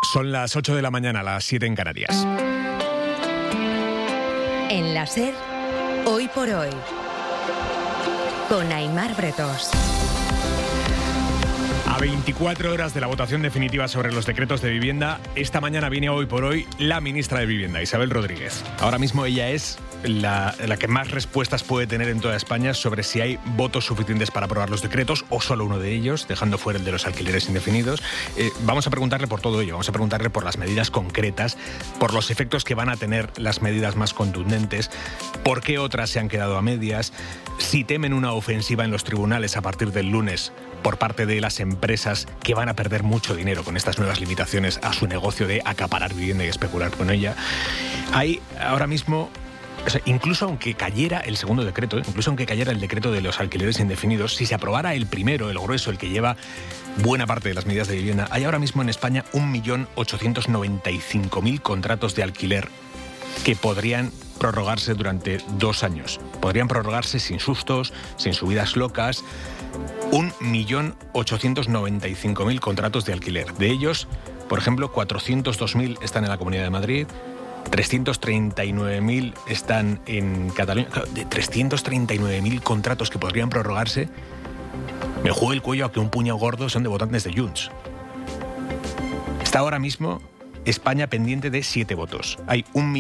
Son las 8 de la mañana, las 7 en Canarias. En la SER, Hoy por Hoy, con Aimar Bretos. A 24 horas de la votación definitiva sobre los decretos de vivienda, esta mañana viene Hoy por Hoy la ministra de Vivienda, Isabel Rodríguez. Ahora mismo ella es la que más respuestas puede tener en toda España sobre si hay votos suficientes para aprobar los decretos o solo uno de ellos, dejando fuera el de los alquileres indefinidos. Vamos a preguntarle por todo ello, vamos a preguntarle por las medidas concretas, por los efectos que van a tener las medidas más contundentes, por qué otras se han quedado a medias, si temen una ofensiva en los tribunales a partir del lunes por parte de las empresas que van a perder mucho dinero con estas nuevas limitaciones a su negocio de acaparar vivienda y especular con ella. Hay ahora mismo, incluso aunque cayera el segundo decreto, incluso aunque cayera el decreto de los alquileres indefinidos, si se aprobara el primero, el grueso, el que lleva buena parte de las medidas de vivienda, hay ahora mismo en España 1.895.000 contratos de alquiler que podrían prorrogarse durante 2 años. Podrían prorrogarse sin sustos, sin subidas locas. 1.895.000 contratos de alquiler. De ellos, por ejemplo, 402.000 están en la Comunidad de Madrid, 339.000 están en Cataluña. De 339.000 contratos que podrían prorrogarse, me juego el cuello a que un puñado gordo son de votantes de Junts. Está ahora mismo España pendiente de 7 votos. Hay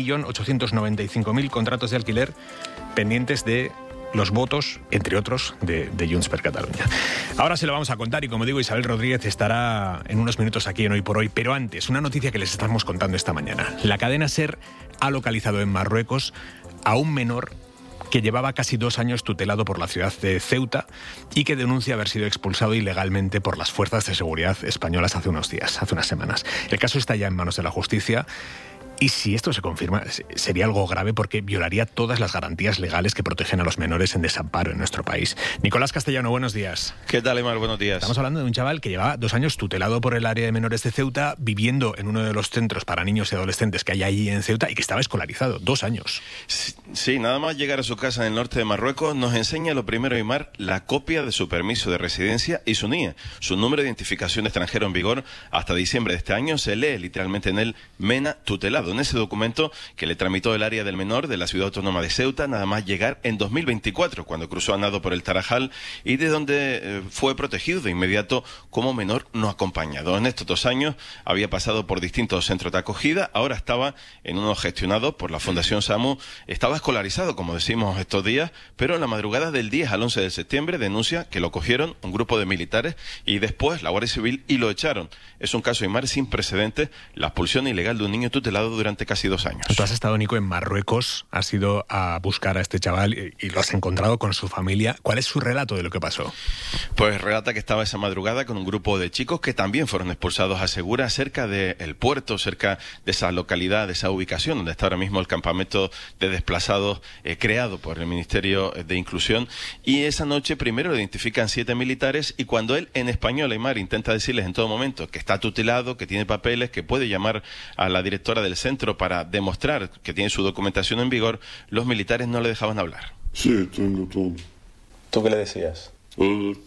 1.895.000 contratos de alquiler pendientes de los votos, entre otros, de Junts per Catalunya. Ahora se lo vamos a contar y, como digo, Isabel Rodríguez estará en unos minutos aquí en Hoy por Hoy. Pero antes, una noticia que les estamos contando esta mañana. La cadena SER ha localizado en Marruecos a un menor que llevaba casi 2 años tutelado por la ciudad de Ceuta y que denuncia haber sido expulsado ilegalmente por las fuerzas de seguridad españolas hace unas semanas. El caso está ya en manos de la justicia. Y si esto se confirma, sería algo grave porque violaría todas las garantías legales que protegen a los menores en desamparo en nuestro país. Nicolás Castellano, buenos días. ¿Qué tal, Aimar? Buenos días. Estamos hablando de un chaval que llevaba 2 años tutelado por el área de menores de Ceuta, viviendo en uno de los centros para niños y adolescentes que hay allí en Ceuta y que estaba escolarizado. 2 años. Sí, nada más llegar a su casa en el norte de Marruecos nos enseña lo primero, Aimar, la copia de su permiso de residencia y su NIE, su número de identificación de extranjero en vigor hasta diciembre de este año. Se lee literalmente en él MENA tutelado. En ese documento que le tramitó el área del menor de la ciudad autónoma de Ceuta, nada más llegar en 2024, cuando cruzó a nado por el Tarajal y de donde fue protegido de inmediato como menor no acompañado. En estos 2 años había pasado por distintos centros de acogida, ahora estaba en uno gestionado por la Fundación SAMU, estaba escolarizado, como decimos estos días, pero en la madrugada del 10 al 11 de septiembre denuncia que lo cogieron un grupo de militares y después la Guardia Civil y lo echaron. Es un caso, Aimar, sin precedentes, la expulsión ilegal de un niño tutelado durante casi 2 años. Tú has estado, Nico, en Marruecos, has ido a buscar a este chaval y lo has encontrado con su familia. ¿Cuál es su relato de lo que pasó? Pues relata que estaba esa madrugada con un grupo de chicos que también fueron expulsados, asegura, cerca del puerto, cerca de esa localidad, de esa ubicación donde está ahora mismo el campamento de desplazados creado por el Ministerio de Inclusión. Y esa noche primero lo identifican 7 militares y cuando él en español, Aimar, intenta decirles en todo momento que está tutelado, que tiene papeles, que puede llamar a la directora del centro para demostrar que tiene su documentación en vigor, los militares no le dejaban hablar. Sí, tengo todo. ¿Tú qué le decías? Dice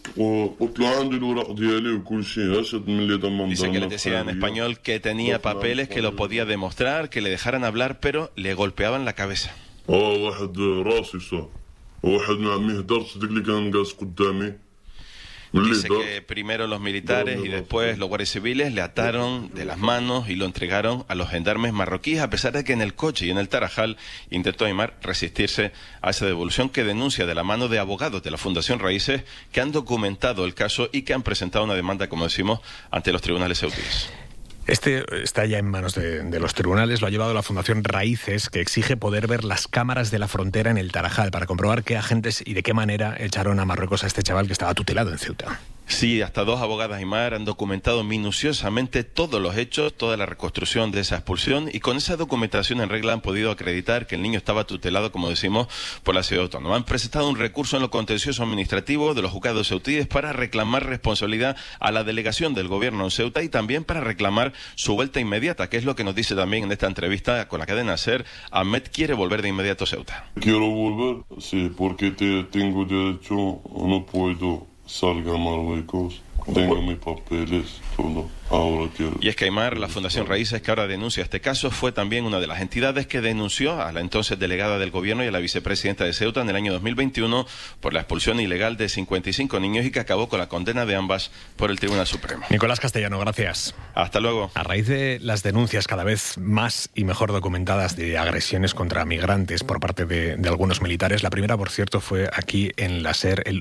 que le decía en español que tenía papeles, que lo podía demostrar, que le dejaran hablar, pero le golpeaban la cabeza. Dice que primero los militares y después los guardias civiles le ataron de las manos y lo entregaron a los gendarmes marroquíes, a pesar de que en el coche y en el Tarajal intentó, Aimar, resistirse a esa devolución, que denuncia de la mano de abogados de la Fundación Raíces que han documentado el caso y que han presentado una demanda, como decimos, ante los tribunales saudíes. Este está ya en manos de los tribunales, lo ha llevado la Fundación Raíces, que exige poder ver las cámaras de la frontera en el Tarajal para comprobar qué agentes y de qué manera echaron a Marruecos a este chaval que estaba tutelado en Ceuta. Sí, hasta 2 abogadas, Aimar, han documentado minuciosamente todos los hechos, toda la reconstrucción de esa expulsión, y con esa documentación en regla han podido acreditar que el niño estaba tutelado, como decimos, por la ciudad autónoma. Han presentado un recurso en lo contencioso administrativo de los juzgados ceutíes para reclamar responsabilidad a la delegación del gobierno en Ceuta y también para reclamar su vuelta inmediata, que es lo que nos dice también en esta entrevista con la cadena SER. Ahmed quiere volver de inmediato a Ceuta. Quiero volver, sí, porque tengo derecho, no puedo salga a Marruecos, tenga mis papeles, todo. Ahora quiero. Y es que Aimar, la Fundación Raíces, que ahora denuncia este caso, fue también una de las entidades que denunció a la entonces delegada del gobierno y a la vicepresidenta de Ceuta en el año 2021 por la expulsión ilegal de 55 niños y que acabó con la condena de ambas por el Tribunal Supremo. Nicolás Castellano, gracias. Hasta luego. A raíz de las denuncias cada vez más y mejor documentadas de agresiones contra migrantes por parte de algunos militares, la primera, por cierto, fue aquí en la SER el